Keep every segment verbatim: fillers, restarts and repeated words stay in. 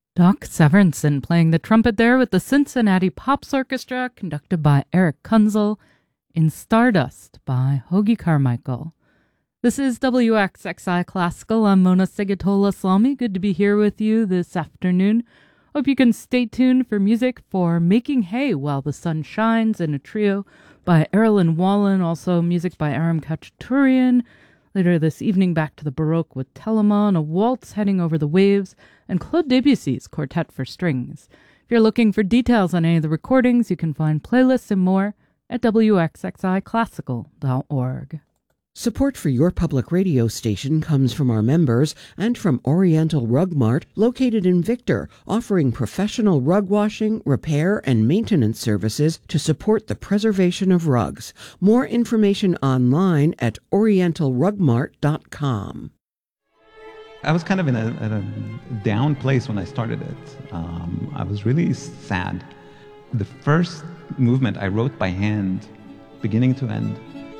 Doc Severinsen playing the trumpet there with the Cincinnati Pops Orchestra, conducted by Eric Kunzel, in Stardust by Hoagy Carmichael. This is W X X I Classical. I'm Mona Sigatola-Salmi. Good to be here with you this afternoon. Hope you can stay tuned for music for Making Hay While the Sun Shines in a trio by Erilyn Wallen, also music by Aram Khachaturian. Later this evening, back to the Baroque with Telemann, a waltz heading over the waves, and Claude Debussy's Quartet for Strings. If you're looking for details on any of the recordings, you can find playlists and more at W X X I classical dot org. Support for your public radio station comes from our members and from Oriental Rug Mart, located in Victor, offering professional rug washing, repair, and maintenance services to support the preservation of rugs. More information online at oriental rug mart dot com. I was kind of in a, in a down place when I started it. Um, I was really sad. The first movement I wrote by hand, beginning to end.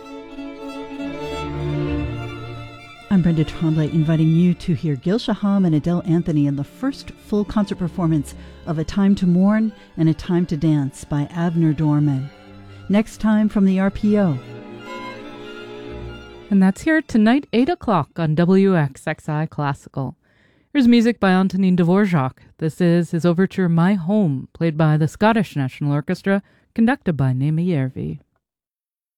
I'm Brenda Tremblay, inviting you to hear Gil Shaham and Adele Anthony in the first full concert performance of A Time to Mourn and A Time to Dance by Avner Dorman. Next time from the R P O. And that's here tonight, eight o'clock on W X X I Classical. Here's music by Antonin Dvorak. This is his overture My Home, played by the Scottish National Orchestra, conducted by Naima Järvi.